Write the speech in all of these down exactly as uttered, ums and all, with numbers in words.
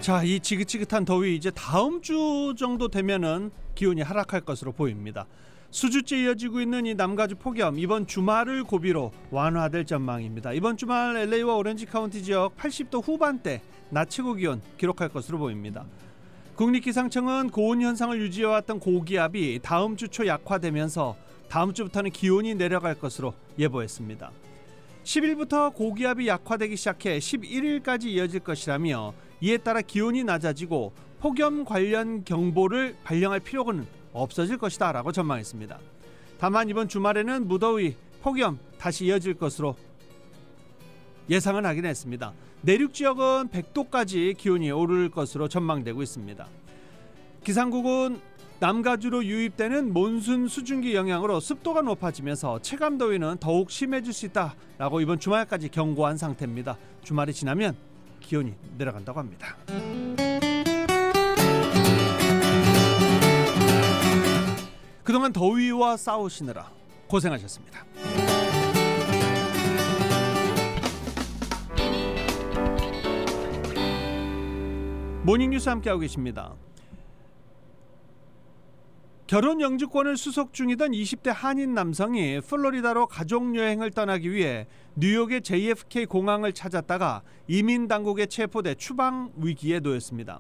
자, 이 지긋지긋한 더위 이제 다음 주 정도 되면은 기온이 하락할 것으로 보입니다. 수주째 이어지고 있는 이 남가주 폭염, 이번 주말을 고비로 완화될 전망입니다. 이번 주말 엘에이와 오렌지 카운티 지역 팔십 도 후반대 낮 최고 기온 기록할 것으로 보입니다. 국립기상청은 고온 현상을 유지해왔던 고기압이 다음 주 초 약화되면서 다음 주부터는 기온이 내려갈 것으로 예보했습니다. 십 일부터 고기압이 약화되기 시작해 십일 일까지 이어질 것이라며 이에 따라 기온이 낮아지고 폭염 관련 경보를 발령할 필요는 없어질 것이다 라고 전망했습니다. 다만 이번 주말에는 무더위, 폭염 다시 이어질 것으로 예상은 하긴 했습니다. 내륙 지역은 백 도까지 기온이 오를 것으로 전망되고 있습니다. 기상국은 남가주로 유입되는 몬순 수증기 영향으로 습도가 높아지면서 체감더위는 더욱 심해질 수 있다라고 이번 주말까지 경고한 상태입니다. 주말이 지나면 기온이 내려간다고 합니다. 그동안 더위와 싸우시느라 고생하셨습니다. 모닝뉴스 함께하고 계십니다. 결혼 영주권을 수속 중이던 이십 대 한인 남성이 플로리다로 가족여행을 떠나기 위해 뉴욕의 제이에프케이 공항을 찾았다가 이민당국에 체포돼 추방 위기에 놓였습니다.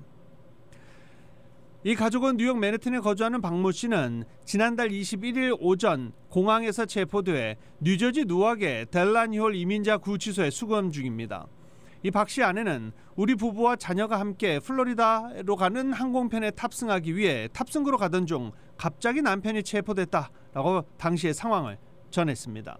이 가족은 뉴욕 맨해튼에 거주하는 박모 씨는 지난달 이십일 일 오전 공항에서 체포돼 뉴저지 누악의 델라니홀 이민자 구치소에 수감 중입니다. 이 박 씨 아내는 우리 부부와 자녀가 함께 플로리다로 가는 항공편에 탑승하기 위해 탑승구로 가던 중 갑자기 남편이 체포됐다라고 당시의 상황을 전했습니다.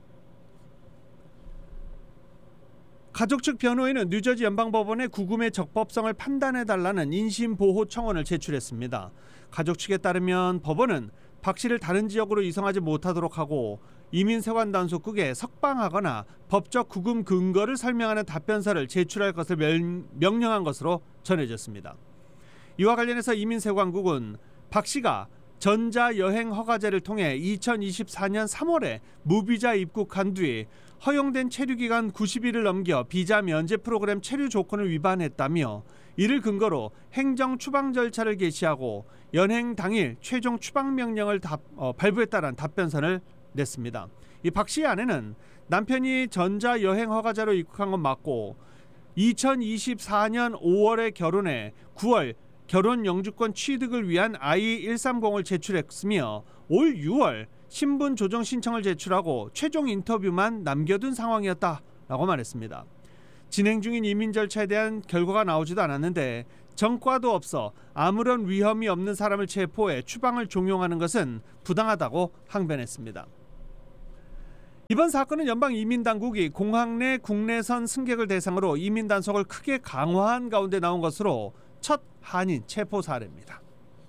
가족 측 변호인은 뉴저지 연방법원에 구금의 적법성을 판단해달라는 인신보호 청원을 제출했습니다. 가족 측에 따르면 법원은 박 씨를 다른 지역으로 이송하지 못하도록 하고 이민세관단속국에 석방하거나 법적 구금 근거를 설명하는 답변서를 제출할 것을 명령한 것으로 전해졌습니다. 이와 관련해서 이민세관국은 박 씨가 전자여행 허가제를 통해 이천이십사 년 삼월에 무비자 입국한 뒤 허용된 체류기간 구십 일을 넘겨 비자 면제 프로그램 체류 조건을 위반했다며 이를 근거로 행정 추방 절차를 개시하고 연행 당일 최종 추방 명령을 답, 어, 발부했다는 답변서를 냈습니다. 이 박 씨의 아내는 남편이 전자여행 허가자로 입국한 건 맞고 이천이십사 년 오월에 결혼해 구월 결혼 영주권 취득을 위한 아이 백삼십을 제출했으며 올 유월 신분 조정 신청을 제출하고 최종 인터뷰만 남겨둔 상황이었다라고 말했습니다. 진행 중인 이민 절차에 대한 결과가 나오지도 않았는데 전과도 없어 아무런 위험이 없는 사람을 체포해 추방을 종용하는 것은 부당하다고 항변했습니다. 이번 사건은 연방 이민당국이 공항 내 국내선 승객을 대상으로 이민 단속을 크게 강화한 가운데 나온 것으로 첫 한인 체포 사례입니다.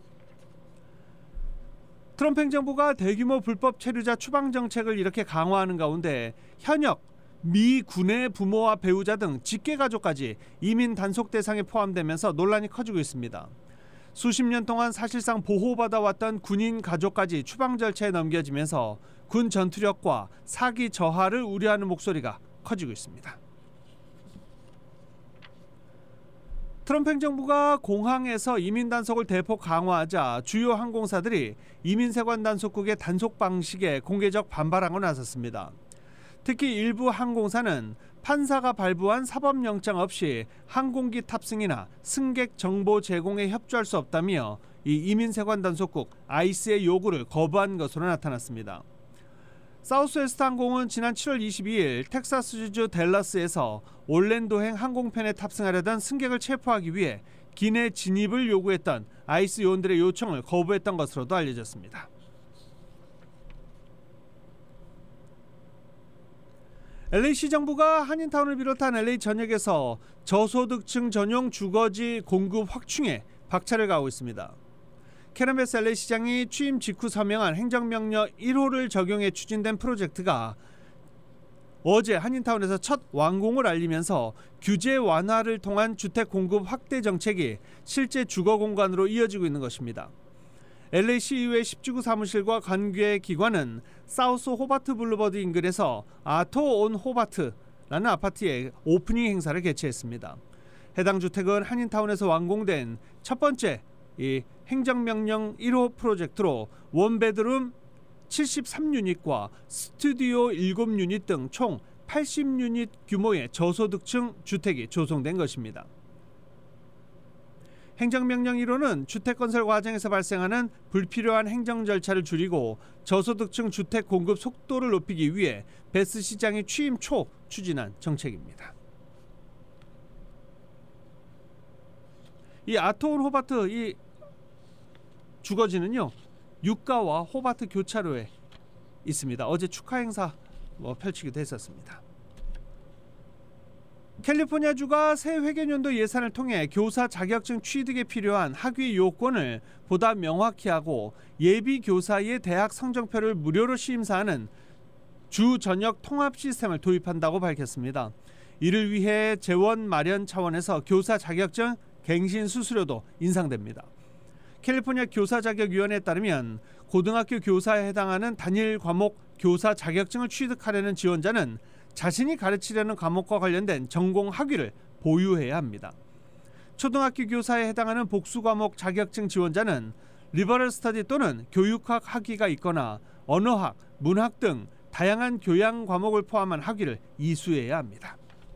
트럼프 행정부가 대규모 불법 체류자 추방 정책을 이렇게 강화하는 가운데 현역 미 군의 부모와 배우자 등 직계 가족까지 이민 단속 대상에 포함되면서 논란이 커지고 있습니다. 수십 년 동안 사실상 보호받아왔던 군인 가족까지 추방 절차에 넘겨지면서 군 전투력과 사기 저하를 우려하는 목소리가 커지고 있습니다. 트럼프 행정부가 공항에서 이민 단속을 대폭 강화하자 주요 항공사들이 이민세관 단속국의 단속 방식에 공개적 반발하고 나섰습니다. 특히 일부 항공사는 판사가 발부한 사법영장 없이 항공기 탑승이나 승객 정보 제공에 협조할 수 없다며 이 이민세관 단속국 아이스의 요구를 거부한 것으로 나타났습니다. 사우스웨스트 항공은 지난 칠월 이십이일 텍사스주 댈러스에서 올랜도행 항공편에 탑승하려던 승객을 체포하기 위해 기내 진입을 요구했던 아이스 요원들의 요청을 거부했던 것으로도 알려졌습니다. 엘에이시 정부가 한인타운을 비롯한 엘에이 전역에서 저소득층 전용 주거지 공급 확충에 박차를 가하고 있습니다. 캐런 베스 엘에이 시장이 취임 직후 서명한 행정명령 일 호를 적용해 추진된 프로젝트가 어제 한인타운에서 첫 완공을 알리면서 규제 완화를 통한 주택 공급 확대 정책이 실제 주거 공간으로 이어지고 있는 것입니다. 엘에이 시의회 십지구 사무실과 관계 기관은 사우스 호바트 블루버드 인근에서 아토 온 호바트라는 아파트의 오프닝 행사를 개최했습니다. 해당 주택은 한인타운에서 완공된 첫 번째 이 행정명령 일 호 프로젝트로 원베드룸 칠십삼 유닛과 스튜디오 일곱 유닛 등 총 팔십 유닛 규모의 저소득층 주택이 조성된 것입니다. 행정명령 일 호는 주택 건설 과정에서 발생하는 불필요한 행정 절차를 줄이고 저소득층 주택 공급 속도를 높이기 위해 베스 시장이 취임 초 추진한 정책입니다. 이 아트온 호바트 이 주거지는요, 유가와 호바트 교차로에 있습니다. 어제 축하 행사 뭐 펼치기도 했었습니다. 캘리포니아주가 새 회계연도 예산을 통해 교사 자격증 취득에 필요한 학위 요건을 보다 명확히 하고 예비 교사의 대학 성적표를 무료로 시임사하는 주 전역 통합 시스템을 도입한다고 밝혔습니다. 이를 위해 재원 마련 차원에서 교사 자격증 갱신 수수료도 인상됩니다. 캘리포니아 교사자격위원회에 따르면 고등학교 교사에 해당하는 단일 과목 교사 자격증을 취득하려는 지원자는 자신이 가르치려는 과목과 관련된 전공 학위를 보유해야 합니다. 초등학교 교사에 해당하는 복수 과목 자격증 지원자는 리버럴 스터디 또는 교육학 학위가 있거나 언어학, 문학 등 다양한 교양 과목을 포함한 학위를 이수해야 합니다.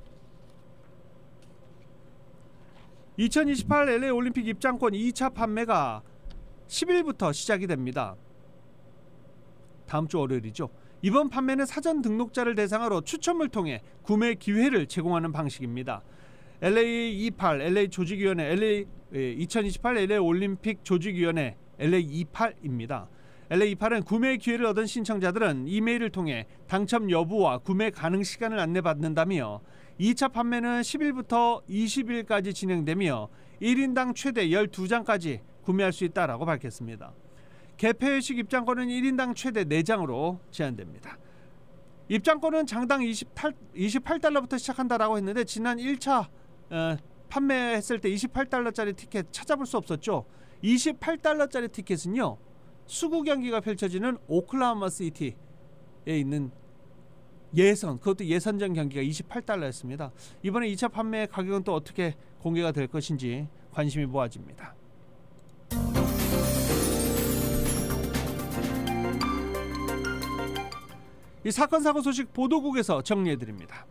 이천이십팔 엘에이 올림픽 입장권 이 차 판매가 십 일부터 시작이 됩니다. 다음 주 월요일이죠. 이번 판매는 사전 등록자를 대상으로 추첨을 통해 구매 기회를 제공하는 방식입니다. 엘에이 이십팔 엘에이 조직위원회 엘에이 이천이십팔 엘에이 올림픽 조직위원회 엘에이 이십팔입니다. 엘에이 이십팔은 구매 기회를 얻은 신청자들은 이메일을 통해 당첨 여부와 구매 가능 시간을 안내받는다며 이 차 판매는 십 일부터 이십 일까지 진행되며 일 인당 최대 열두 장까지 구매할 수 있다라고 밝혔습니다. 개폐회식 입장권은 일 인당 최대 네 장으로 제한됩니다. 입장권은 장당 이십팔 달러부터 시작한다라고 했는데 지난 일 차 어, 판매했을 때 이십팔 달러짜리 티켓 찾아볼 수 없었죠. 이십팔 달러짜리 티켓은요, 수구 경기가 펼쳐지는 오클라호마 시티에 있는 예선, 그것도 예선전 경기가 이십팔 달러였습니다. 이번에 이 차 판매 가격은 또 어떻게 공개가 될 것인지 관심이 모아집니다. 이 사건 사고 소식 보도국에서 정리해드립니다.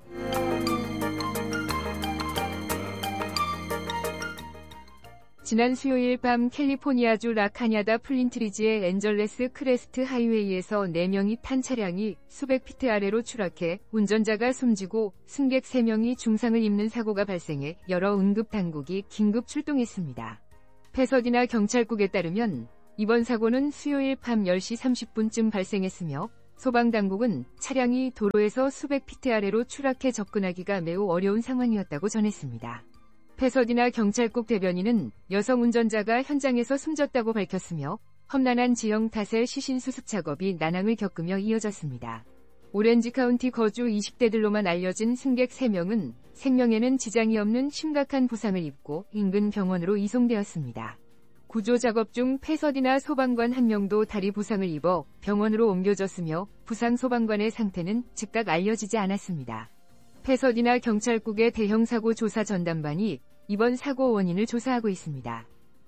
지난 수요일 밤 캘리포니아주 라카냐다 플린트리지의 앤젤레스 크레스트 하이웨이에서 네 명이 탄 차량이 수백 피트 아래로 추락해 운전자가 숨지고 승객 세 명이 중상을 입는 사고가 발생해 여러 응급당국이 긴급 출동했습니다. 패서디나 경찰국에 따르면 이번 사고는 수요일 밤 열 시 삼십 분쯤 발생했으며 소방당국은 차량이 도로에서 수백 피트 아래로 추락해 접근하기가 매우 어려운 상황이었다고 전했습니다. 패서디나 경찰국 대변인은 여성 운전자가 현장에서 숨졌다고 밝혔으며 험난한 지형 탓에 시신 수습 작업이 난항을 겪으며 이어졌습니다. 오렌지 카운티 거주 이십 대들로만 알려진 승객 세 명은 생명에는 지장이 없는 심각한 부상을 입고 인근 병원으로 이송되었습니다. 구조 작업 중 패서디나 소방관 한 명도 다리 부상을 입어 병원으로 옮겨졌으며 부상 소방관의 상태는 즉각 알려지지 않았습니다. 패서디나 경찰국의 대형사고 조사 전담반이 이번 사고 원인을 조사하고 있습니다.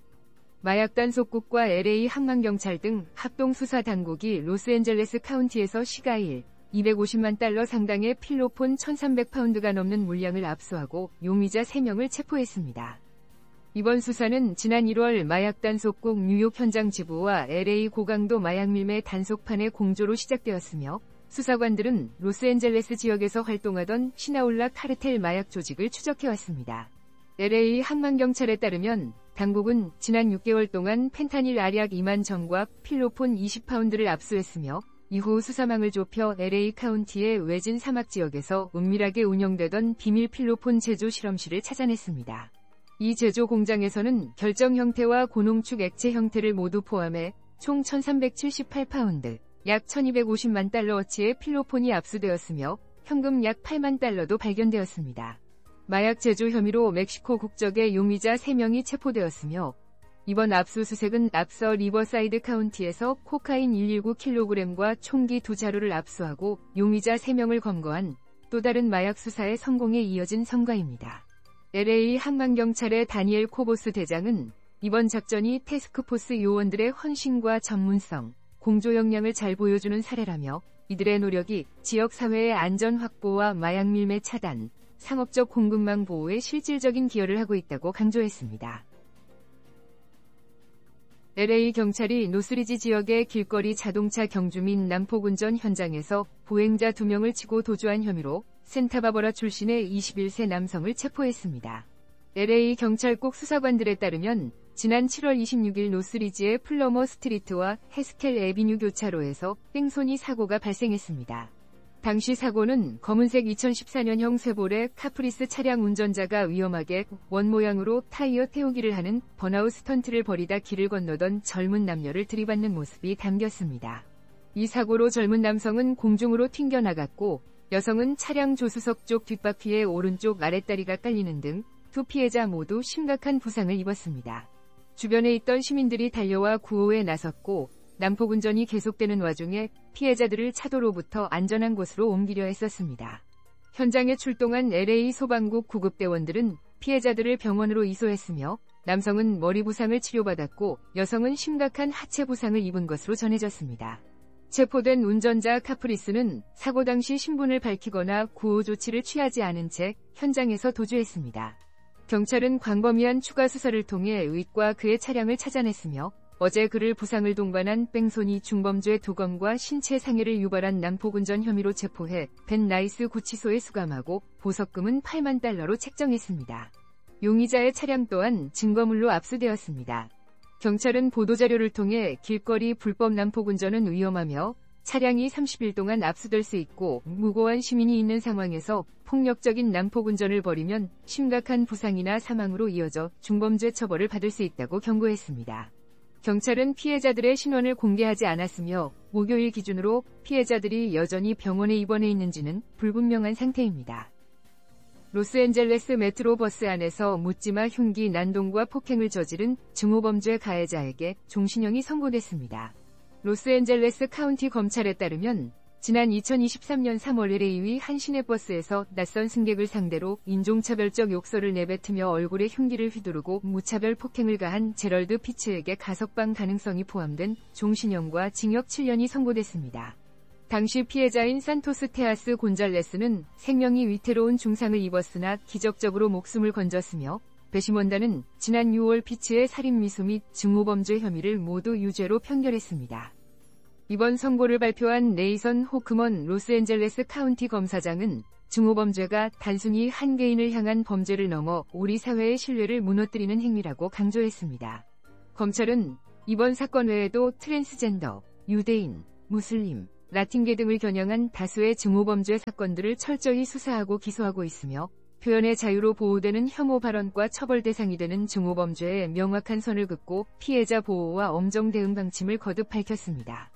마약 단속국과 엘에이 항만경찰 등 합동수사당국이 로스앤젤레스 카운티에서 시가일 이백오십만 달러 상당의 필로폰 천삼백 파운드가 넘는 물량을 압수하고 용의자 세 명을 체포했습니다. 이번 수사는 지난 일월 마약 단속국 뉴욕 현장 지부와 엘에이 고강도 마약 밀매 단속판의 공조로 시작되었으며 수사관들은 로스앤젤레스 지역에서 활동하던 시나울라 카르텔 마약 조직을 추적해왔습니다. 엘에이 항만경찰에 따르면 당국은 지난 육 개월 동안 펜타닐 알약 이만 정과 필로폰 이십 파운드를 압수했으며 이후 수사망을 좁혀 엘에이 카운티의 외진 사막 지역에서 은밀하게 운영되던 비밀 필로폰 제조 실험실을 찾아냈습니다. 이 제조 공장에서는 결정 형태와 고농축 액체 형태를 모두 포함해 총 천삼백칠십팔 파운드, 약 천이백오십만 달러어치의 필로폰이 압수되었으며 현금 약 팔만 달러도 발견되었습니다. 마약 제조 혐의로 멕시코 국적의 용의자 세 명이 체포되었으며 이번 압수수색은 앞서 리버사이드 카운티에서 코카인 백십구 킬로그램과 총기 두 자루를 압수하고 용의자 세 명을 검거한 또 다른 마약 수사의 성공에 이어진 성과입니다. 엘에이 항만경찰의 다니엘 코보스 대장은 이번 작전이 태스크포스 요원들의 헌신과 전문성, 공조 역량을 잘 보여주는 사례라며 이들의 노력이 지역사회의 안전 확보와 마약 밀매 차단, 상업적 공급망 보호에 실질적인 기여를 하고 있다고 강조했습니다. 엘에이 경찰이 노스리지 지역의 길거리 자동차 경주 및 난폭운전 현장에서 보행자 두 명을 치고 도주한 혐의로 산타바바라 출신의 이십일 세 남성을 체포했습니다. 엘에이 경찰국 수사관들에 따르면 지난 칠월 이십육일 노스리지의 플러머 스트리트와 해스켈 애비뉴 교차로에서 뺑소니 사고가 발생했습니다. 당시 사고는 검은색 이천십사년형 쉐보레 카프리스 차량 운전자가 위험하게 원 모양으로 타이어 태우기를 하는 번아웃 스턴트를 벌이다 길을 건너던 젊은 남녀를 들이받는 모습이 담겼습니다. 이 사고로 젊은 남성은 공중으로 튕겨나갔고 여성은 차량 조수석 쪽 뒷바퀴에 오른쪽 아랫다리가 깔리는 등 두 피해자 모두 심각한 부상을 입었습니다. 주변에 있던 시민들이 달려와 구호에 나섰고 난폭운전이 계속되는 와중에 피해자들을 차도로부터 안전한 곳으로 옮기려 했었습니다. 현장에 출동한 엘에이 소방국 구급대원들은 피해자들을 병원으로 이송했으며 남성은 머리 부상을 치료받았고 여성은 심각한 하체 부상을 입은 것으로 전해졌습니다. 체포된 운전자 카프리스는 사고 당시 신분을 밝히거나 구호 조치를 취하지 않은 채 현장에서 도주했습니다. 경찰은 광범위한 추가 수사를 통해 의과 그의 차량을 찾아냈으며 어제 그를 부상을 동반한 뺑소니 중범죄 도검과 신체 상해를 유발한 난폭운전 혐의로 체포해 벤 라이스 구치소에 수감하고 보석금은 팔만 달러로 책정했습니다. 용의자의 차량 또한 증거물로 압수되었습니다. 경찰은 보도자료를 통해 길거리 불법 난폭운전은 위험하며 차량이 삼십 일 동안 압수될 수 있고 무고한 시민이 있는 상황에서 폭력적인 난폭운전을 벌이면 심각한 부상이나 사망으로 이어져 중범죄 처벌을 받을 수 있다고 경고했습니다. 경찰은 피해자들의 신원을 공개하지 않았으며 목요일 기준으로 피해자들이 여전히 병원에 입원해 있는지는 불분명한 상태입니다. 로스앤젤레스 메트로버스 안에서 묻지마 흉기 난동과 폭행을 저지른 증오범죄 가해자에게 종신형이 선고됐습니다. 로스앤젤레스 카운티 검찰에 따르면 지난 이천이십삼년 삼월 엘에이 한 시내버스에서 낯선 승객을 상대로 인종차별적 욕설을 내뱉으며 얼굴에 흉기를 휘두르고 무차별 폭행을 가한 제럴드 피츠에게 가석방 가능성이 포함된 종신형과 징역 칠 년이 선고됐습니다. 당시 피해자인 산토스 테아스 곤잘레스는 생명이 위태로운 중상을 입었으나 기적적으로 목숨을 건졌으며 배심원단은 지난 유월 피츠의 살인미수 및 증오범죄 혐의를 모두 유죄로 판결했습니다. 이번 선고를 발표한 네이선 호크먼 로스앤젤레스 카운티 검사장은 증오범죄가 단순히 한 개인을 향한 범죄를 넘어 우리 사회의 신뢰를 무너뜨리는 행위라고 강조했습니다. 검찰은 이번 사건 외에도 트랜스젠더, 유대인, 무슬림, 라틴계 등을 겨냥한 다수의 증오범죄 사건들을 철저히 수사하고 기소하고 있으며 표현의 자유로 보호되는 혐오 발언과 처벌 대상이 되는 증오범죄에 명확한 선을 긋고 피해자 보호와 엄정 대응 방침을 거듭 밝혔습니다.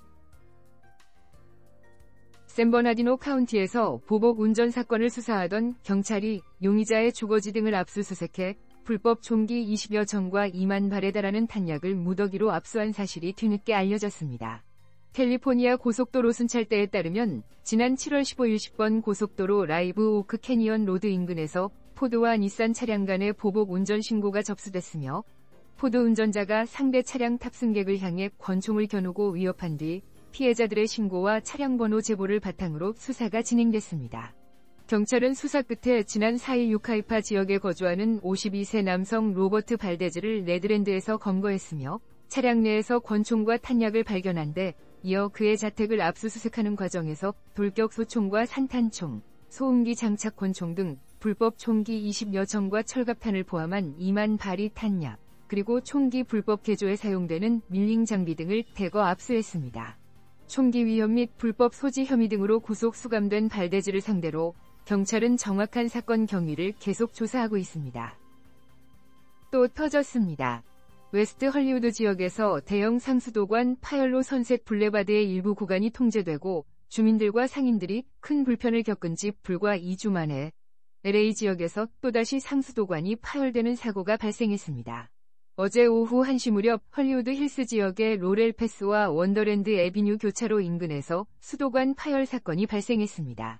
샌버나디노 카운티에서 보복 운전 사건을 수사하던 경찰이 용의자의 주거지 등을 압수수색해 불법 총기 이십여 정과 이만 발에 달하는 탄약을 무더기로 압수한 사실이 뒤늦게 알려졌습니다. 캘리포니아 고속도로 순찰대에 따르면 지난 칠월 십오일 십 번 고속도로 라이브 오크 캐니언 로드 인근에서 포드와 닛산 차량 간의 보복 운전 신고가 접수됐으며 포드 운전자가 상대 차량 탑승객을 향해 권총을 겨누고 위협한 뒤 피해자들의 신고와 차량 번호 제보를 바탕으로 수사가 진행됐습니다. 경찰은 수사 끝에 지난 사일 유카이파 지역에 거주하는 오십이 세 남성 로버트 발데즈를 네덜란드에서 검거했으며 차량 내에서 권총과 탄약을 발견한 데 이어 그의 자택을 압수수색하는 과정에서 돌격 소총과 산탄총, 소음기 장착 권총 등 불법 총기 이십여 정과 철갑탄을 포함한 이만 발이 탄약, 그리고 총기 불법 개조에 사용되는 밀링 장비 등을 대거 압수했습니다. 총기 위협 및 불법 소지 혐의 등으로 구속 수감된 발데즈를 상대로 경찰은 정확한 사건 경위를 계속 조사하고 있습니다. 또 터졌습니다. 웨스트 헐리우드 지역에서 대형 상수도관 파열로 선셋 블레바드의 일부 구간이 통제되고 주민들과 상인들이 큰 불편을 겪은 지 불과 이 주 만에 엘에이 지역에서 또다시 상수도관이 파열되는 사고가 발생했습니다. 어제 오후 한 시 무렵 헐리우드 힐스 지역의 로렐 패스와 원더랜드 애비뉴 교차로 인근에서 수도관 파열 사건이 발생했습니다.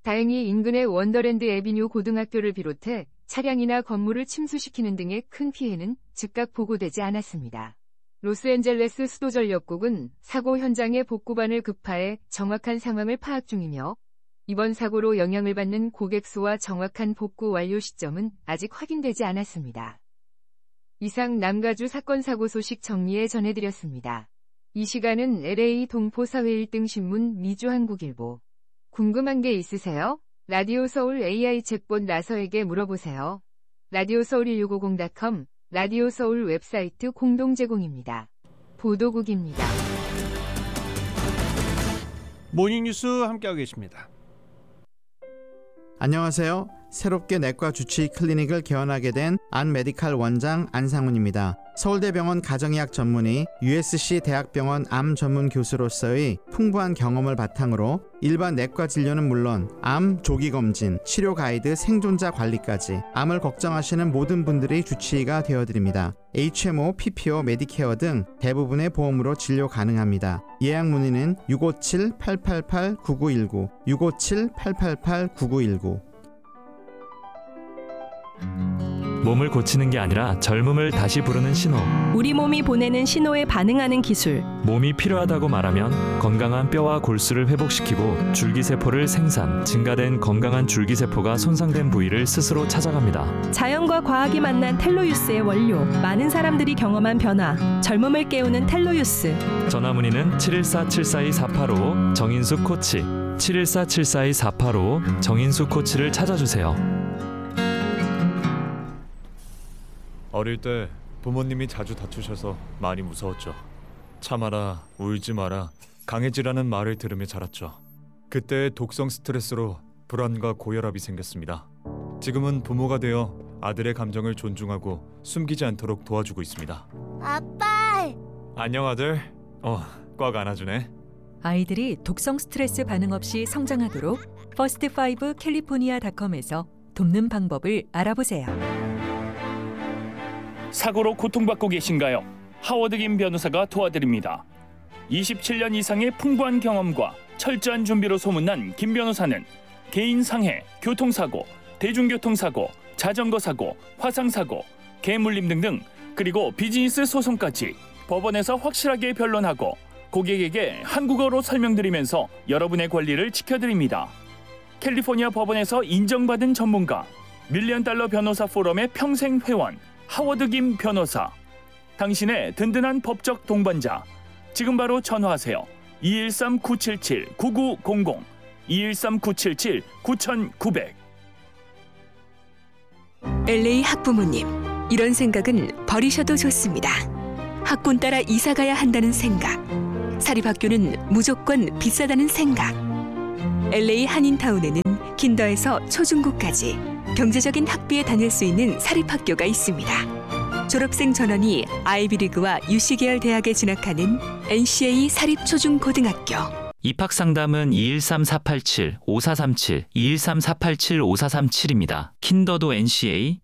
다행히 인근의 원더랜드 애비뉴 고등학교를 비롯해 차량이나 건물을 침수시키는 등의 큰 피해는 즉각 보고되지 않았습니다. 로스앤젤레스 수도전력국은 사고 현장에 복구반을 급파해 정확한 상황을 파악 중이며 이번 사고로 영향을 받는 고객 수와 정확한 복구 완료 시점은 아직 확인되지 않았습니다. 이상 남가주 사건 사고 소식 정리해 전해드렸습니다. 이 시간은 엘에이 동포사회 일 등 신문 미주한국일보. 궁금한 게 있으세요? 라디오 서울 에이아이 챗봇 나서에게 물어보세요. 라디오 서울 일육오공 닷컴, 라디오 서울 웹사이트 공동 제공입니다. 보도국입니다. 모닝뉴스 함께하고 계십니다. 안녕하세요. 새롭게 내과 주치의 클리닉을 개원하게 된 안메디칼 원장 안상훈입니다. 서울대병원 가정의학 전문의, 유에스씨 대학병원 암 전문 교수로서의 풍부한 경험을 바탕으로 일반 내과 진료는 물론 암 조기 검진, 치료 가이드, 생존자 관리까지 암을 걱정하시는 모든 분들의 주치의가 되어드립니다. 에이치엠오, 피피오, 메디케어 등 대부분의 보험으로 진료 가능합니다. 예약 문의는 육오칠 팔팔팔 구구일구, 육오칠 팔팔팔 구구일구. 몸을 고치는 게 아니라 젊음을 다시 부르는 신호. 우리 몸이 보내는 신호에 반응하는 기술. 몸이 필요하다고 말하면 건강한 뼈와 골수를 회복시키고 줄기세포를 생산, 증가된 건강한 줄기세포가 손상된 부위를 스스로 찾아갑니다. 자연과 과학이 만난 텔로유스의 원료. 많은 사람들이 경험한 변화. 젊음을 깨우는 텔로유스. 전화문의는 칠일사 칠사이 사팔오 정인수 코치, 칠일사 칠사이 사팔오 정인수 코치를 찾아주세요. 어릴 때 부모님이 자주 다투셔서 많이 무서웠죠. 참아라, 울지 마라, 강해지라는 말을 들으며 자랐죠. 그때의 독성 스트레스로 불안과 고혈압이 생겼습니다. 지금은 부모가 되어 아들의 감정을 존중하고 숨기지 않도록 도와주고 있습니다. 아빠! 안녕 아들. 어, 꽉 안아주네. 아이들이 독성 스트레스 반응 없이 성장하도록 퍼스트파이브 캘리포니아닷컴에서 돕는 방법을 알아보세요. 사고로 고통받고 계신가요? 하워드 김 변호사가 도와드립니다. 이십칠 년 이상의 풍부한 경험과 철저한 준비로 소문난 김 변호사는 개인 상해, 교통사고, 대중교통사고, 자전거사고, 화상사고, 개물림 등등, 그리고 비즈니스 소송까지 법원에서 확실하게 변론하고 고객에게 한국어로 설명드리면서 여러분의 권리를 지켜드립니다. 캘리포니아 법원에서 인정받은 전문가, 밀리언 달러 변호사 포럼의 평생 회원, 하워드 김 변호사. 당신의 든든한 법적 동반자. 지금 바로 전화하세요. 이일삼 구칠칠 구구공공, 이일삼 구칠칠 구구공공. 엘에이 학부모님, 이런 생각은 버리셔도 좋습니다. 학군 따라 이사 가야 한다는 생각, 사립학교는 무조건 비싸다는 생각. 엘에이 한인타운에는 킨더에서 초중고까지 경제적인 학비에 다닐 수 있는 사립학교가 있습니다. 졸업생 전원이 아이비리그와 유씨 계열 대학에 진학하는 엔씨에이 사립초중고등학교. 입학상담은 이일삼 사팔칠 오사삼칠, 이일삼 사팔칠 오사삼칠입니다. 킨더도 엔씨에이,